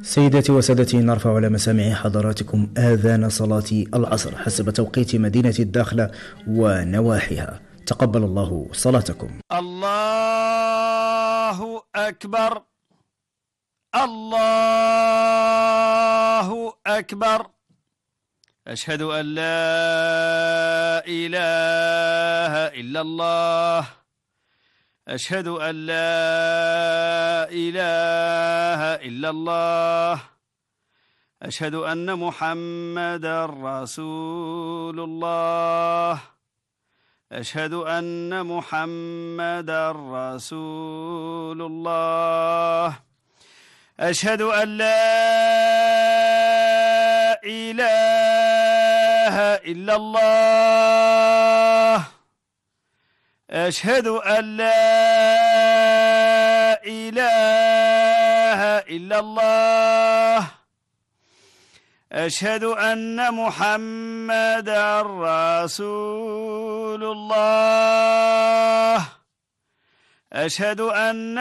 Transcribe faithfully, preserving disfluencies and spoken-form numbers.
سيداتي وسادتي، نرفع على مسامع حضراتكم آذان صلاة العصر حسب توقيت مدينة الداخلة ونواحيها. تقبل الله صلاتكم. الله أكبر، الله أكبر. أشهد أن لا إله إلا الله، أشهد أن لا إله إلا الله، أشهد أن محمدا رسول الله، أشهد أن محمدا رسول الله، أشهد أن لا إله إلا الله، أشهد أن لا إله إلا الله، أشهد أن محمدا رسول الله، أشهد أن